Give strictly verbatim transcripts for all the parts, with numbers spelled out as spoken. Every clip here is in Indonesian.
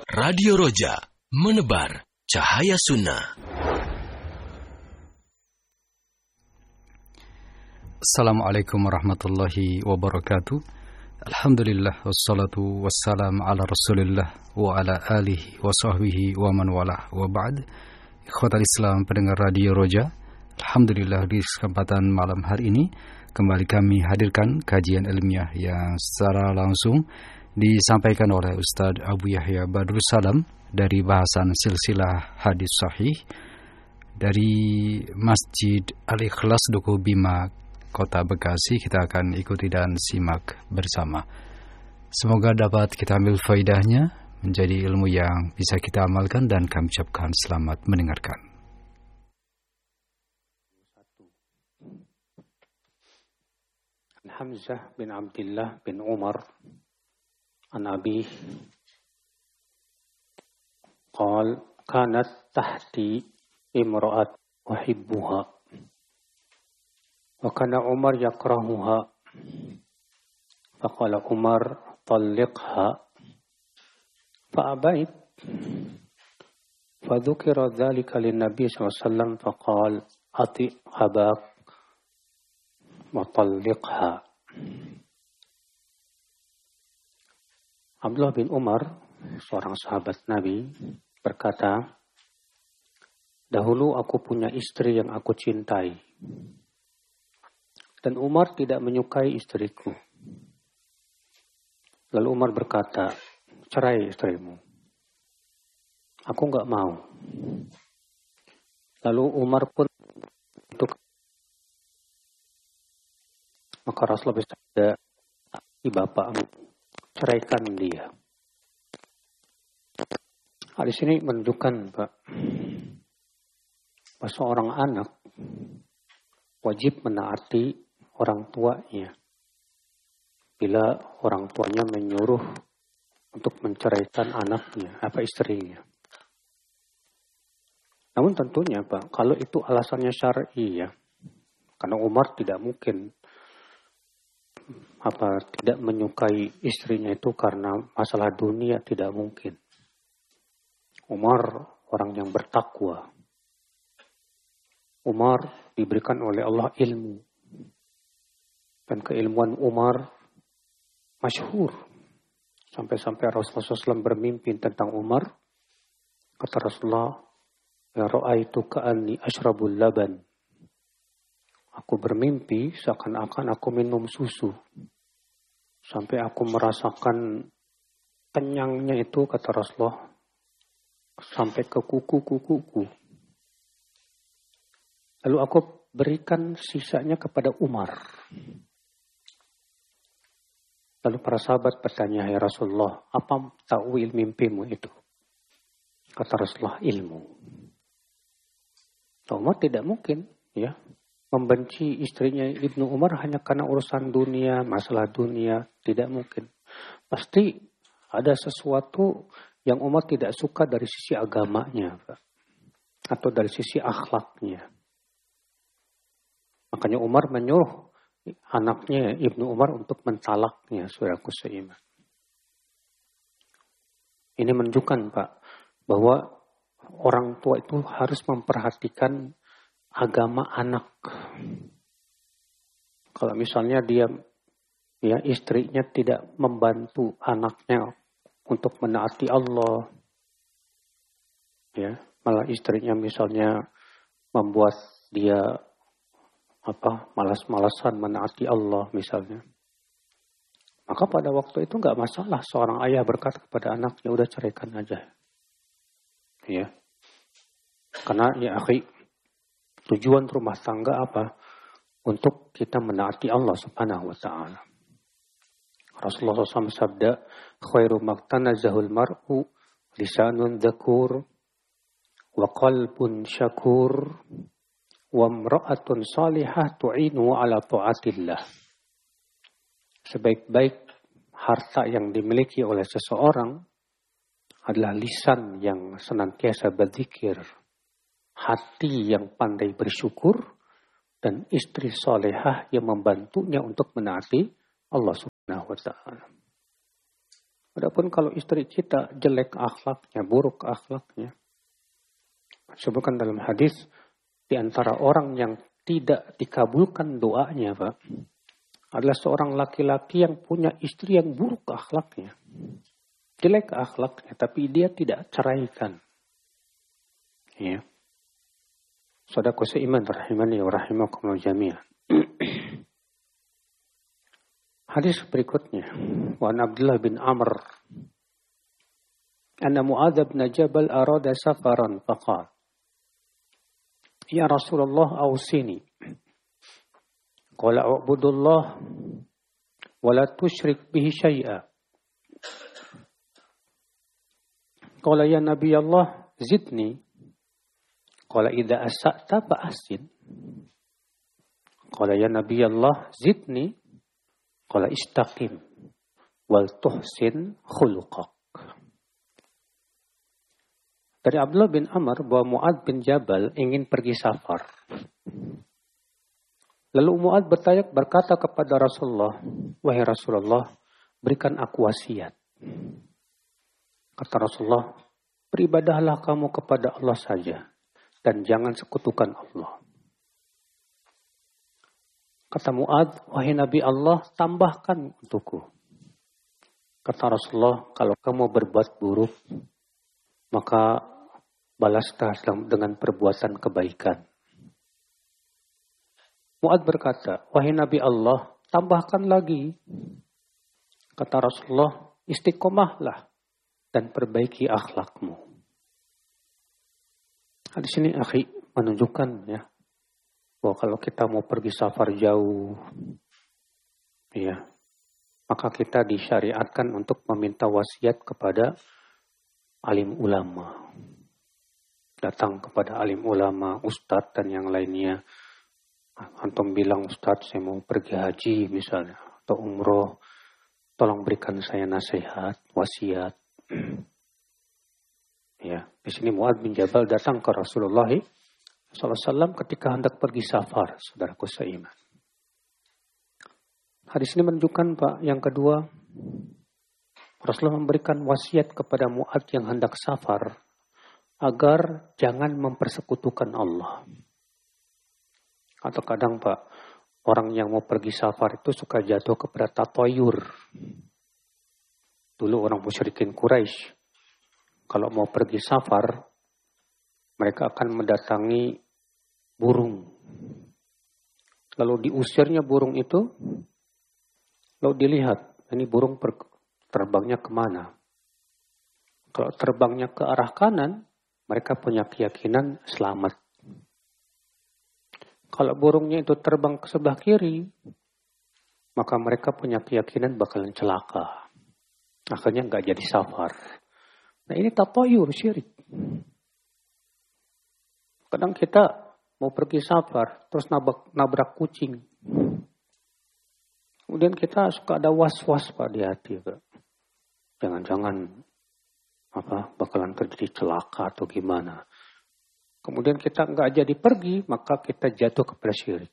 Radio Roja, menebar cahaya sunnah. Assalamualaikum warahmatullahi wabarakatuh. Alhamdulillah wassalatu wassalam ala rasulillah wa ala alihi wa sahbihi wa man walah wa ba'd. Ikhwatal Islam pendengar Radio Roja, alhamdulillah di kesempatan malam hari ini kembali kami hadirkan kajian ilmiah yang secara langsung disampaikan oleh Ustaz Abu Yahya Badrus Salam dari bahasan silsilah hadis sahih dari Masjid Al-Ikhlas Dukuh Bima, Kota Bekasi. Kita akan ikuti dan simak bersama. Semoga dapat kita ambil faedahnya, menjadi ilmu yang bisa kita amalkan, dan kami ucapkan selamat mendengarkan. Hamzah bin Abdullah bin Umar an Abi qal kanat tahti imra'at uhibbuha wa kana Umar yakrahuha faqala Umar talliqha fa'abait fadhukira dhalika lin-nabi sallallahu alaihi wasallam faqal ati abak wa talliqha. Abdullah bin Umar, seorang sahabat Nabi, berkata, dahulu aku punya istri yang aku cintai, dan Umar tidak menyukai istriku. Lalu Umar berkata, cerai istrimu. Aku enggak mau. Lalu Umar pun untuk maka Rasulullah bersabda, "I bapakmu, ceraikan dia." Nah, di sini menunjukkan, Pak, bahwa seorang anak wajib menaati orang tuanya bila orang tuanya menyuruh untuk menceraikan anaknya, apa istrinya. Namun tentunya, Pak, kalau itu alasannya syar'i, ya, karena Umar tidak mungkin apa tidak menyukai istrinya itu karena masalah dunia, tidak mungkin. Umar orang yang bertakwa. Umar diberikan oleh Allah ilmu, dan keilmuan Umar masyhur. Sampai-sampai Rasulullah shallallahu alaihi wasallam bermimpi tentang Umar. Kata Rasulullah, ya ra'aitu ka'anni ashrabul laban. Aku bermimpi seakan-akan aku minum susu. Sampai aku merasakan kenyangnya itu, kata Rasulullah, sampai ke kuku-kukuku. Lalu aku berikan sisanya kepada Umar. Lalu para sahabat bertanya, ya Rasulullah, apa ta'wil mimpimu itu? Kata Rasulullah, ilmu. Umar tidak mungkin, ya, membenci istrinya Ibnu Umar hanya karena urusan dunia, masalah dunia. Tidak mungkin. Pasti ada sesuatu yang Umar tidak suka dari sisi agamanya, Pak, atau dari sisi akhlaknya. Makanya Umar menyuruh anaknya Ibnu Umar untuk mentalaknya, saudaraku seiman. Ini menunjukkan, Pak, bahwa orang tua itu harus memperhatikan agama anak. Kalau misalnya dia, ya, istrinya tidak membantu anaknya untuk menaati Allah, ya, malah istrinya misalnya membuat dia apa malas-malasan menaati Allah misalnya, maka pada waktu itu nggak masalah seorang ayah berkata kepada anaknya, udah ceraikan aja, ya, karena ya akhi, tujuan rumah tangga apa? Untuk kita menaati Allah Subhanahu wa ta'ala. Rasulullah shallallahu alaihi wasallam sabda, khairu maktanazahul mar'u lisanun dzakur wa qalbun syakur wa imra'atun salihah tu'inu ala ta'atillah. Sebaik-baik harta yang dimiliki oleh seseorang adalah lisan yang senantiasa berzikir, hati yang pandai bersyukur, dan istri solehah yang membantunya untuk menaati Allah Subhanahu wa ta'ala. Adapun kalau istri kita jelek akhlaknya, buruk akhlaknya, disebutkan dalam hadis di antara orang yang tidak dikabulkan doanya, Pak, adalah seorang laki-laki yang punya istri yang buruk akhlaknya. Jelek akhlaknya, tapi dia tidak ceraikan. Ya. Saudaraku seiman rahimani wa rahimakumullah jami'an. Hadis berikutnya, wa Abdullah bin Amr anna Mu'adz bin Jabal arada safaran faqala ya Rasulullah awsini qala a'budullah wa la tusyrik bihi syai'a qala ya Nabi Allah zidni qala idza asa'ta fa ahsin qala ya Nabi Allah zidni qala istaqim wal tuhsin khuluqak. Dari Abdullah bin Amr bahwa Mu'adz bin Jabal ingin pergi safar. Lalu Mu'adz bertanya berkata kepada Rasulullah, wahai Rasulullah, berikan aku wasiat. Kata Rasulullah, beribadahlah kamu kepada Allah saja dan jangan sekutukan Allah. Kata Mu'adz, wahai Nabi Allah, tambahkan untukku. Kata Rasulullah, kalau kamu berbuat buruk, maka balaslah dengan perbuatan kebaikan. Mu'adz berkata, wahai Nabi Allah, tambahkan lagi. Kata Rasulullah, istiqomahlah dan perbaiki akhlakmu. Di sini akhi menunjukkan ya, bahwa kalau kita mau pergi safar jauh, ya, maka kita disyariatkan untuk meminta wasiat kepada alim ulama. Datang kepada alim ulama, ustadz dan yang lainnya. Antum bilang, ustadz saya mau pergi haji misalnya, atau umroh, tolong berikan saya nasihat, wasiat. Ya, di sini Mu'adz bin Jabal datang ke Rasulullah sallallahu alaihi wasallam ketika hendak pergi safar, saudaraku seiman. Hadis ini menunjukkan, Pak, yang kedua, Rasulullah memberikan wasiat kepada Mu'adz yang hendak safar agar jangan mempersekutukan Allah. Atau kadang, Pak, orang yang mau pergi safar itu suka jatuh kepada tatoyur. Dulu orang musyrikin Quraisy, kalau mau pergi safar, mereka akan mendatangi burung. Lalu diusirnya burung itu, lalu dilihat, ini burung terbangnya kemana. Kalau terbangnya ke arah kanan, mereka punya keyakinan selamat. Kalau burungnya itu terbang ke sebelah kiri, maka mereka punya keyakinan bakalan celaka. Akhirnya nggak jadi safar. Nah ini tatoyur, syirik. Kadang kita mau pergi safar, terus nabrak, nabrak kucing. Kemudian kita suka ada was-was, Pak, di hati, Pak. Jangan-jangan apa bakalan terjadi celaka atau gimana. Kemudian kita nggak jadi pergi, maka kita jatuh kepada syirik.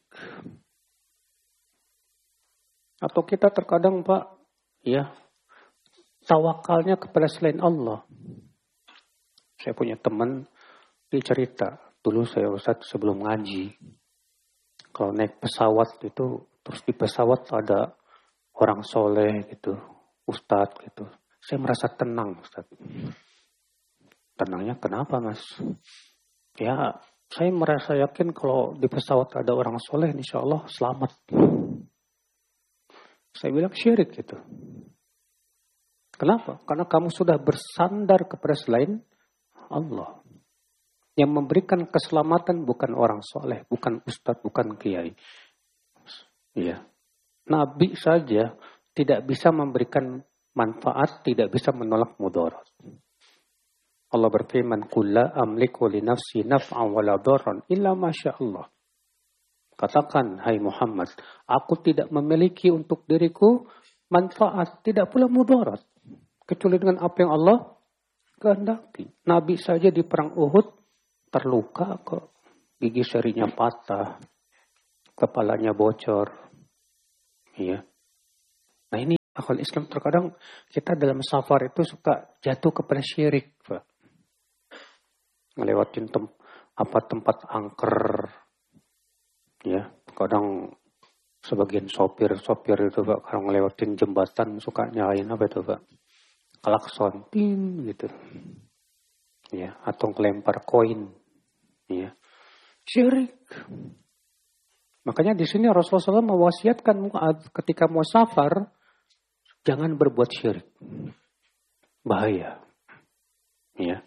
Atau kita terkadang, Pak, ya, tawakalnya kepada selain Allah. Saya punya teman, dia cerita, dulu saya Ustaz sebelum ngaji, kalau naik pesawat itu, terus di pesawat ada orang soleh gitu, Ustadz gitu. Saya merasa tenang, Ustaz. Tenangnya kenapa, Mas? Ya, saya merasa yakin kalau di pesawat ada orang soleh, insya Allah selamat. Saya bilang syirik gitu. Kenapa? Karena kamu sudah bersandar kepada selain Allah. Yang memberikan keselamatan bukan orang soleh, bukan ustadz, bukan kiai. Ya. Nabi saja tidak bisa memberikan manfaat, tidak bisa menolak mudarat. Allah berfirman, "Kulla amliku li nafsi naf'an wa la darran illa ma syaa Allah." Katakan, hai Muhammad, aku tidak memiliki untuk diriku manfaat, tidak pula mudarat, kecuali dengan apa yang Allah kehendaki. Nabi saja di perang Uhud terluka kok, gigi serinya patah, kepalanya bocor. Iya. Nah ini Akhwal Islam, terkadang kita dalam safar itu suka jatuh kepada syirik, Pak. Ngelewatin tem, apa tempat angker, ya. Kadang sebagian sopir-sopir itu, Pak, kalau ngelewatin jembatan suka nyalain apa itu, Pak? Klakson, tim gitu. Ya, atau ngelempar koin, ya. Syirik. Makanya di sini Rasulullah shallallahu alaihi wasallam mewasiatkan Mu'adz ketika mau safar, jangan berbuat syirik. Bahaya. Ya.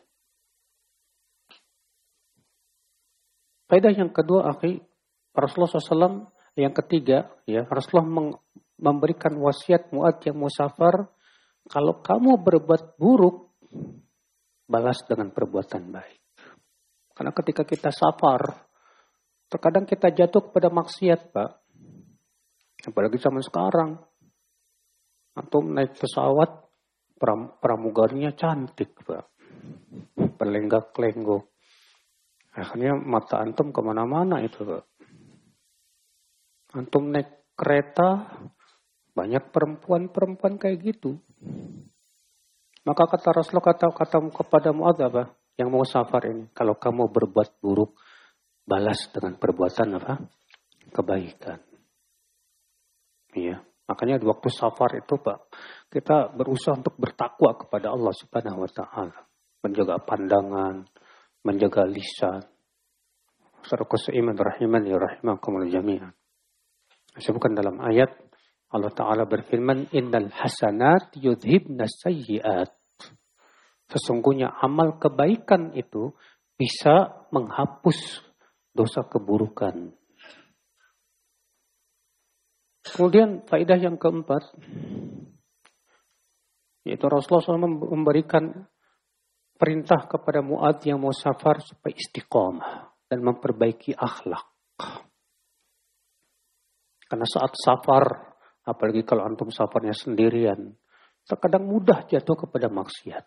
Faedah yang kedua, akhi, Rasulullah shallallahu alaihi wasallam yang ketiga, ya, Rasulullah meng- memberikan wasiat Mu'adz yang mau safar, kalau kamu berbuat buruk, balas dengan perbuatan baik. Karena ketika kita safar, terkadang kita jatuh kepada maksiat, Pak. Apalagi zaman sekarang. Antum naik pesawat, pram, pramugarinya cantik, Pak. Berlenggak-lenggok. Akhirnya mata antum kemana-mana itu, Pak. Antum naik kereta, banyak perempuan-perempuan kayak gitu. Maka kata Rasulullah, kata, kata kepada Mu'adz apa? Yang mau safar ini, kalau kamu berbuat buruk, balas dengan perbuatan apa? Kebaikan. Iya. Makanya di waktu safar itu, Pak, kita berusaha untuk bertakwa kepada Allah Subhanahu wa taala, menjaga pandangan, menjaga lisan. Saudara seiman rahimani rahimakumullah jami'an. Disebutkan dalam ayat Allah Taala berfirman, "Innal hasanat yudhibnas sayyi'at." Sesungguhnya amal kebaikan itu bisa menghapus dosa keburukan. Kemudian faedah yang keempat, yaitu Rasulullah shallallahu alaihi wasallam memberikan perintah kepada Mu'adz yang mau safar supaya istiqomah dan memperbaiki akhlak. Karena saat safar, apalagi kalau antum safarnya sendirian, terkadang mudah jatuh kepada maksiat.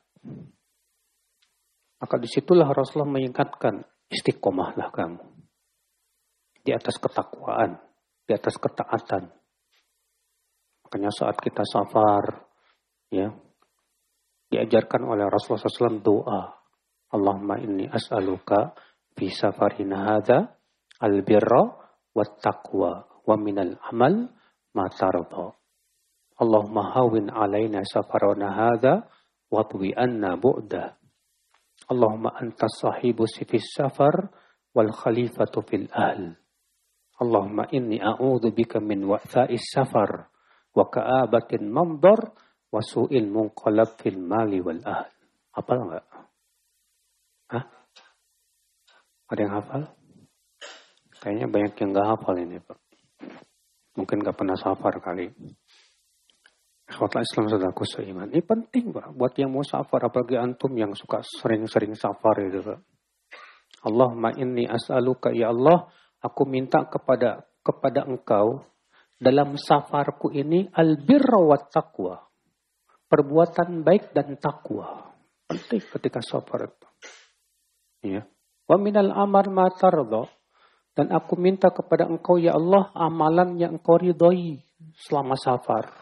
Maka disitulah Rasulullah mengingatkan, istiqomahlah kamu. Di atas ketakwaan, di atas ketaatan. Makanya saat kita safar, ya, diajarkan oleh Rasulullah shallallahu alaihi wasallam doa. Allahumma inni as'aluka fi safarina hadha al-birra wat taqwa wa minal amal ma tarda. Allahumma hawin alaina safarana hadha wa twi anna bu'da. Allahumma anta sahibu sifis safar wal khalifatu fil ahl. Allahumma inni a'udzu bika min wa'tha'is safar wa ka'abatin mamdar wa su'il munqalab fil mali wal ahl. Hafal enggak? Hah? Ada yang hafal? Kayaknya banyak yang enggak hafal ini, Pak. Mungkin enggak pernah safar kali. Ikhwatul Islam saudaraku seiman. Ini penting, Pak, buat yang mau safar, apalagi antum yang suka sering-sering safar itu, Pak. Allahumma inni as'aluka, ya Allah, aku minta kepada kepada engkau dalam safarku ini albirra wat taqwa. Perbuatan baik dan takwa. Penting ketika safar itu. Ya. Wa minal amal ma tarda. Dan aku minta kepada engkau, ya Allah, amalan yang engkau ridhoi selama safar.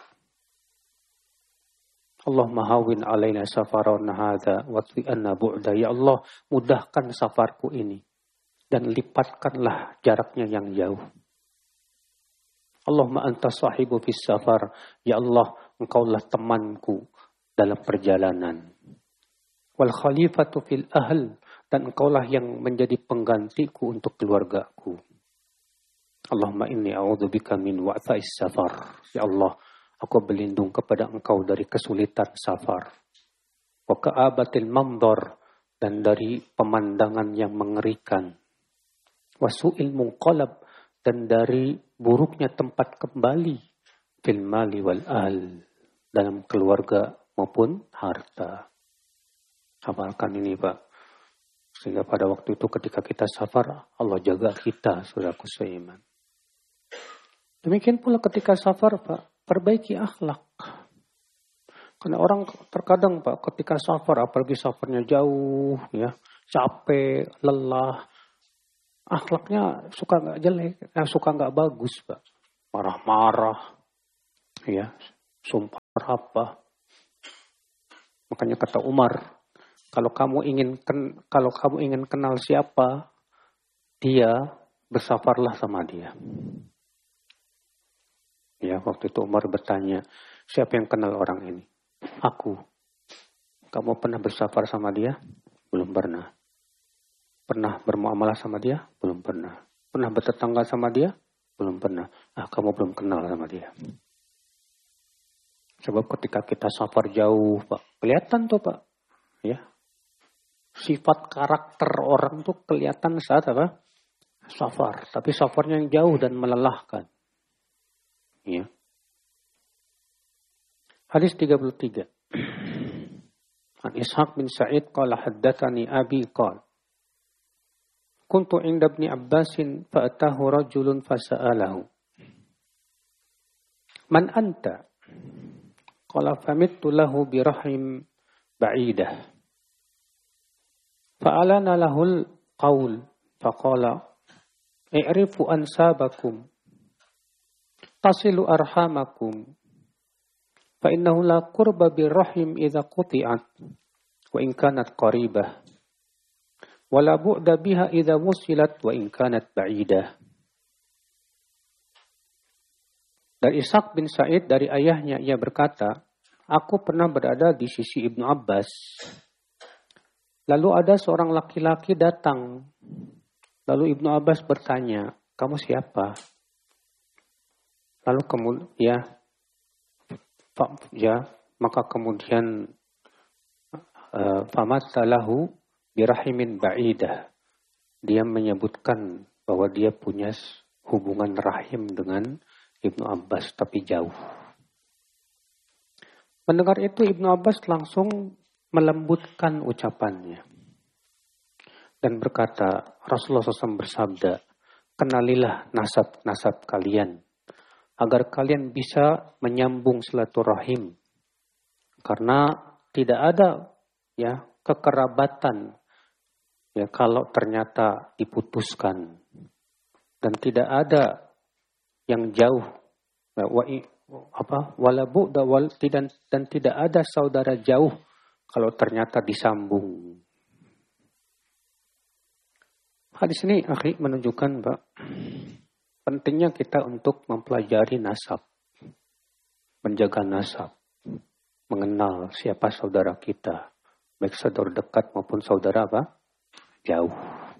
Allahumma hawin alaina safarana hadha wa twi anna bu'da. Ya Allah, mudahkan safarku ini dan lipatkanlah jaraknya yang jauh. Allahumma anta sahibu fis safar. Ya Allah, engkaulah temanku dalam perjalanan. Wal khalifatu fil ahl. Dan engkaulah yang menjadi penggantiku untuk keluargaku. Allahumma inni a'udzubika min wa'tha'is safar. Ya Allah, aku berlindung kepada engkau dari kesulitan safar. Wa ka'abatil mamdar. Dan dari pemandangan yang mengerikan. Wa su'il munqalab. Dan dari buruknya tempat kembali fil mali wal ahl, dalam keluarga maupun harta. Hafalkan ini, Pak, sehingga pada waktu itu ketika kita safar, Allah jaga kita, saudaraku seiman. Demikian pula ketika safar, Pak, perbaiki akhlak. Karena orang terkadang, Pak, ketika safar, apalagi safarnya jauh, ya, capek, lelah, akhlaknya suka nggak jelek, eh, suka nggak bagus, Pak. Marah-marah, ya, sumpah. apa. Makanya kata Umar, kalau kamu ingin ken, kalau kamu ingin kenal siapa dia, bersafarlah sama dia. Ya, waktu itu Umar bertanya, siapa yang kenal orang ini? Aku. Kamu pernah bersafar sama dia? Belum pernah. Pernah bermuamalah sama dia? Belum pernah. Pernah bertetangga sama dia? Belum pernah. Ah, kamu belum kenal sama dia. Sebab ketika kita safar jauh, Pak, kelihatan tuh, Pak. Ya. Sifat karakter orang tuh kelihatan saat apa? Safar. Tapi safarnya yang jauh dan melelahkan. Ya. Hadis tiga puluh tiga. An Ishaq bin Sa'id qala haddatsani abi qala kuntu 'inda ibni Abbasin fa atahu rajulun fasa'alahu man anta qala famittu lahu bi rahim ba'idah fa'alana lahul qaul faqala i'rifu ansabakum tasilu arhamakum fa innahu la qurba bir rahim idza quti'at wa in kanat qaribah wala bu'da biha idza wusilat wa in kanat ba'idah. Dari Ishaq bin Sa'id dari ayahnya ia berkata, aku pernah berada di sisi Ibnu Abbas. Lalu ada seorang laki-laki datang. Lalu Ibnu Abbas bertanya, kamu siapa? Lalu kemudian ya, ya maka kemudian uh, famatsalahu birahimin ba'idah. Dia menyebutkan bahwa dia punya hubungan rahim dengan Ibnu Abbas tapi jauh. Mendengar itu Ibnu Abbas langsung melembutkan ucapannya dan berkata, Rasulullah shallallahu alaihi wasallam bersabda, kenalilah nasab-nasab kalian agar kalian bisa menyambung silaturahim, karena tidak ada ya kekerabatan ya kalau ternyata diputuskan, dan tidak ada yang jauh wa apa wala bu'da wal dan dan tidak ada saudara jauh kalau ternyata disambung. Hadis ini akhi menunjukkan, Pak, pentingnya kita untuk mempelajari nasab, menjaga nasab, mengenal siapa saudara kita, baik saudara dekat maupun saudara apa? Jauh.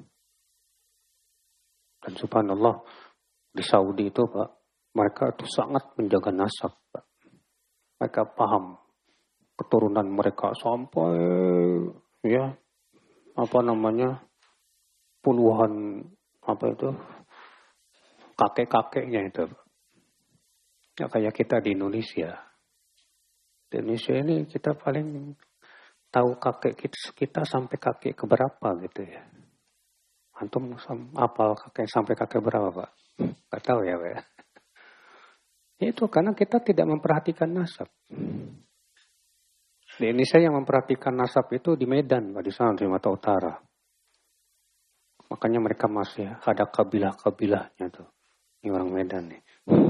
Dan subhanallah, di Saudi itu, Pak, mereka itu sangat menjaga nasab, Pak. Mereka paham keturunan mereka sampai ya apa namanya puluhan apa itu kakek-kakeknya itu. Ya kayak kita di Indonesia. Di Indonesia ini kita paling tahu kakek kita, kita sampai kakek keberapa gitu ya. Antum apa kakek sampai kakek berapa, Pak? Gak tahu ya, Pak. Ya. Itu karena kita tidak memperhatikan nasab. Di Indonesia yang memperhatikan nasab itu di Medan, Pak, di sana di Sumatera Utara. Makanya mereka masih ada kabilah-kabilahnya tuh. Ini orang Medan nih.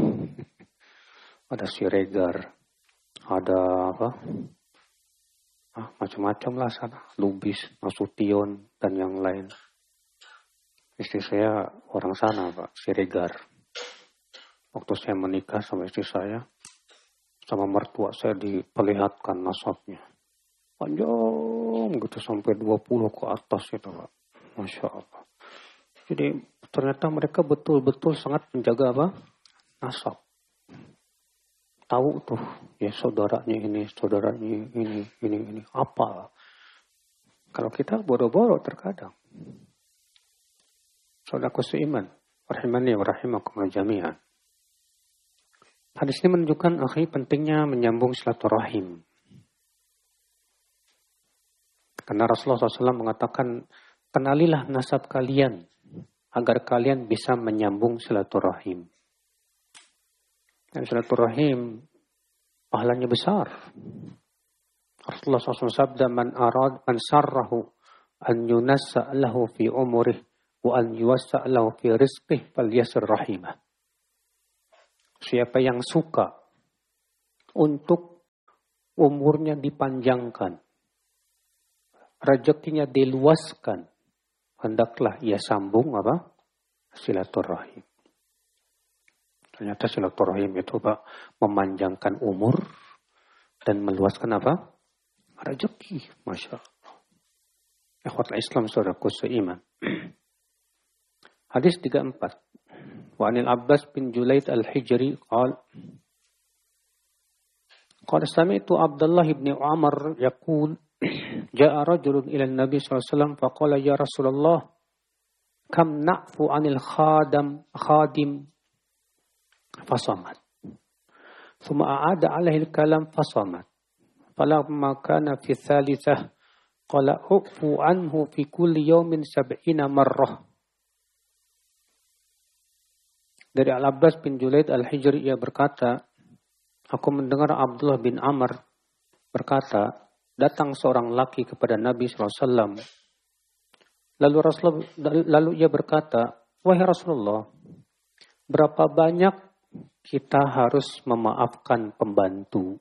Ada Siregar, ada apa? Ah, macam-macam lah sana. Lubis, Nasution, dan yang lain. Istri saya orang sana, Pak, Siregar. Waktu saya menikah sama istri saya, sama mertua saya diperlihatkan nasabnya. Panjang gitu sampai dua puluh ke atas itu, Pak. Masya Allah. Jadi ternyata mereka betul-betul sangat menjaga apa? Nasab. Tahu tuh, ya saudaranya ini, saudaranya ini, ini, ini. Apa? Kalau kita bodoh-bodoh terkadang. Saudaraku seiman, rahimani wa rahimakumullah jami'an. Hadis ini menunjukkan akhi pentingnya menyambung silaturahim. Karena Rasulullah shallallahu alaihi wasallam mengatakan, kenalilah nasab kalian agar kalian bisa menyambung silaturahim. Dan silaturahim pahalanya besar. Rasulullah shallallahu alaihi wasallam sabda, man arad man sarrahu an yunassa lahu fi umurih wa an yuwassa lahu fi rizqih falyasir rahimah. Siapa yang suka untuk umurnya dipanjangkan, rezekinya diluaskan, hendaklah ia sambung apa? Silaturahim. Ternyata silaturahim itu Pak, memanjangkan umur dan meluaskan apa? Rezeki. Masya Allah. Ikhwatul Islam saudaraku seiman. Hadis tiga puluh empat. Wa anil Abbas bin Julaid al-Hijri qala Qala sami'tu Abdullah bin Umar yaqul ja'a rajulun ila an-nabi sallallahu alaihi wasallam faqala ya Rasulullah kam na'fu 'anil khadam khadim fasamat thumma a'ada 'alaihi al-kalam fasamat falamma kana fi thalithah qala ufu anhu fi kulli yawmin sab'ina marrah. Dari Al-Abbas bin Julaid Al-Hijri ia berkata, aku mendengar Abdullah bin Amr berkata, datang seorang laki kepada Nabi shallallahu alaihi wasallam. Lalu Rasulullah, lalu ia berkata, wahai Rasulullah, berapa banyak kita harus memaafkan pembantu?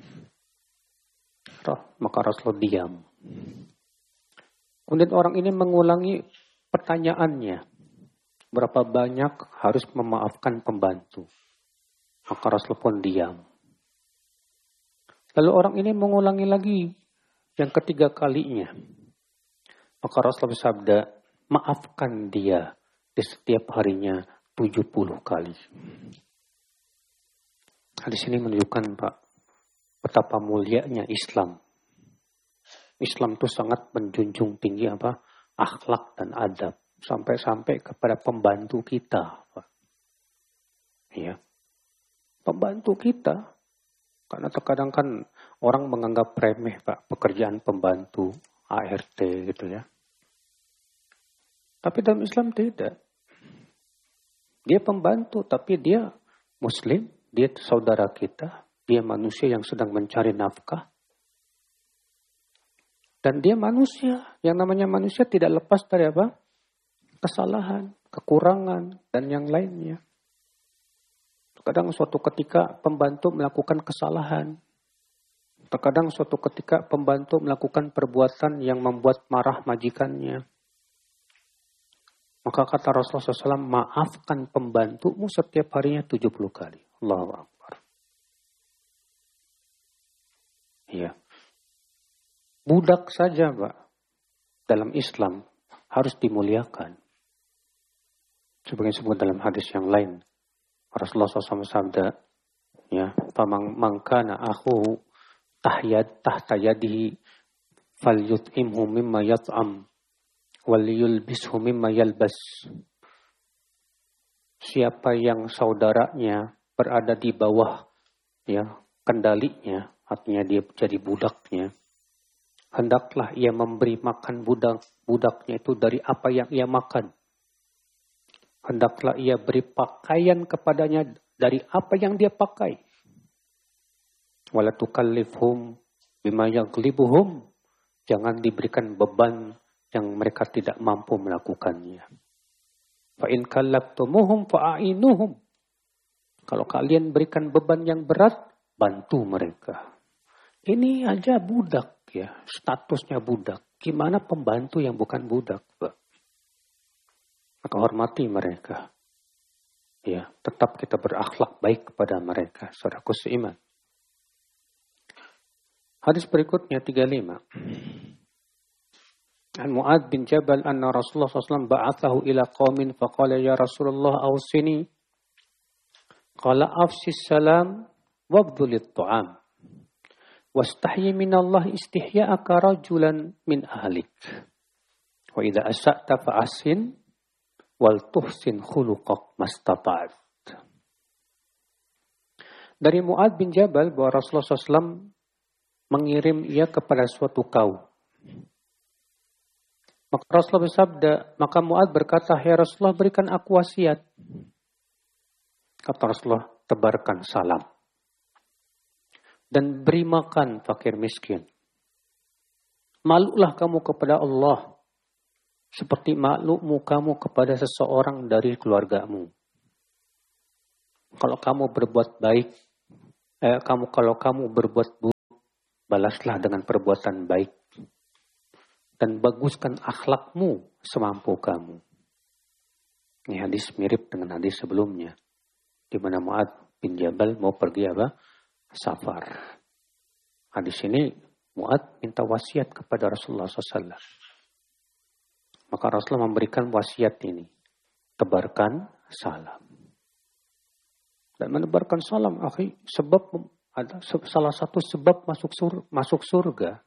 Maka Rasulullah diam. Kemudian orang ini mengulangi pertanyaannya. Berapa banyak harus memaafkan pembantu? Maka Rasulullah pun diam. Lalu orang ini mengulangi lagi yang ketiga kalinya. Maka Rasulullah bersabda, maafkan dia di setiap harinya tujuh puluh kali. Hadis ini menunjukkan Pak, betapa mulianya Islam. Islam itu sangat menjunjung tinggi apa? Akhlak dan adab. Sampai-sampai kepada pembantu kita. Pak. Ya. Pembantu kita. Karena terkadang kan orang menganggap remeh Pak, pekerjaan pembantu, A R T gitu ya. Tapi dalam Islam tidak. Dia pembantu, tapi dia Muslim, dia saudara kita, dia manusia yang sedang mencari nafkah. Dan dia manusia, yang namanya manusia tidak lepas dari apa? Kesalahan, kekurangan, dan yang lainnya. Terkadang suatu ketika pembantu melakukan kesalahan. Terkadang suatu ketika pembantu melakukan perbuatan yang membuat marah majikannya. Maka kata Rasulullah shallallahu alaihi wasallam, maafkan pembantumu setiap harinya tujuh puluh kali. Allahu Akbar. Iya. Budak saja, Pak, dalam Islam harus dimuliakan. Sebagai disebut dalam hadis yang lain. Rasulullah shallallahu alaihi wasallam sabda, ya, "Faman mangkana akhuhu tahyad tahta yadihi falyut'imhu mimma yat'am wal yulbishu mimma yalbas." Siapa yang saudaranya berada di bawah ya kendalinya, artinya dia jadi budaknya, hendaklah ia memberi makan budak budaknya itu dari apa yang ia makan. Hendaklah ia beri pakaian kepadanya dari apa yang dia pakai. Wala tukallifhum bima yaghlibuhum. Jangan diberikan beban yang mereka tidak mampu melakukannya. Fa in kallaftumuhum fa'ainuhum. Kalau kalian berikan beban yang berat, bantu mereka. Ini aja budak ya, statusnya budak. Gimana pembantu yang bukan budak, Pak? Maka hormati mereka. Ya, tetap kita berakhlak baik kepada mereka. Saudaraku seiman. Hadis berikutnya tiga puluh lima. An Mu'adz bin Jabal anna Rasulullah sallallahu alaihi wasallam ba'athahu ila qaumin faqala ya Rasulullah awsini. Qala afsis salam wabdhulit ta'am. Wastahyi minallah istihya'aka rajulan min ahlik. Wa idza asa'ta fa'asin wal tuhsin khuluqak mastata'at. Dari Mu'adz bin Jabal bahwa Rasulullah shallallahu alaihi wasallam mengirim ia kepada suatu kaum. Maka Rasulullah bersabda, maka Mu'adz berkata, ya Rasulullah berikan aku wasiat. Kata Rasulullah, tebarkan salam. Dan beri makan fakir miskin. Malulah kamu kepada Allah. Seperti maklukmu kamu kepada seseorang dari keluargamu. Kalau kamu berbuat baik, eh, kamu kalau kamu berbuat buruk, balaslah dengan perbuatan baik. Dan baguskan akhlakmu semampu kamu. Ini hadis mirip dengan hadis sebelumnya. Di mana Mu'adz bin Jabal mau pergi apa? Safar. Hadis ini Mu'adz minta wasiat kepada Rasulullah shallallahu alaihi wasallam. Maka Rasulullah memberikan wasiat ini. Tebarkan salam. Dan menebarkan salam, akhi, sebab ada salah satu sebab masuk sur, masuk surga.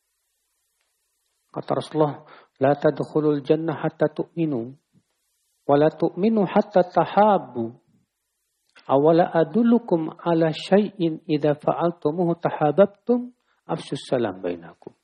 Kata Rasulullah, la tadkhulul jannah hatta tu'minu, wa la tu'minu hatta tahabu. Awala adullukum ala syai'in idza fa'altumuhu tahabbtum afsus salam bainakum.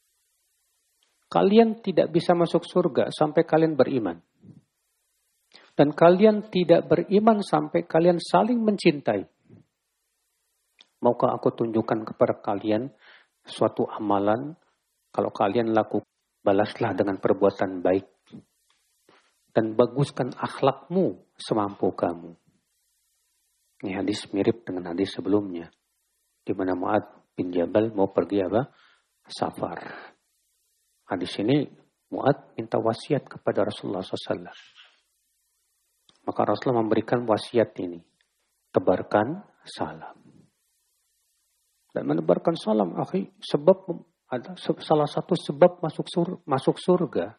Kalian tidak bisa masuk surga sampai kalian beriman. Dan kalian tidak beriman sampai kalian saling mencintai. Maukah aku tunjukkan kepada kalian suatu amalan, kalau kalian lakukan, balaslah dengan perbuatan baik. Dan baguskan akhlakmu semampu kamu. Ini hadis mirip dengan hadis sebelumnya. Di mana Mu'adz bin Jabal mau pergi apa? Safar. Hadis ini Mu'adz minta wasiat kepada Rasulullah shallallahu alaihi wasallam. Maka Rasulullah memberikan wasiat ini. Tebarkan salam. Dan menebarkan salam, akhi, sebab ada salah satu sebab masuk sur, masuk surga.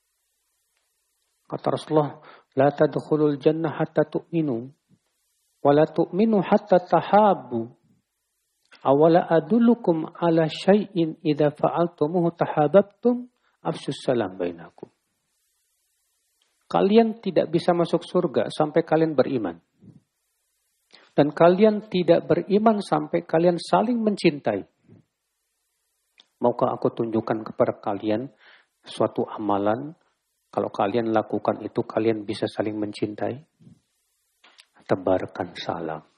Kata Rasulullah, la tadkhulul jannah hatta tu'minu, wa la tu'minu hatta tahabu. Awala adullukum ala syai'in idza fa'altumuhu tahabbtum afsus salam bainakum. Kalian tidak bisa masuk surga sampai kalian beriman. Dan kalian tidak beriman sampai kalian saling mencintai. Maukah aku tunjukkan kepada kalian suatu amalan, kalau kalian lakukan itu kalian bisa saling mencintai? Tebarkan salam.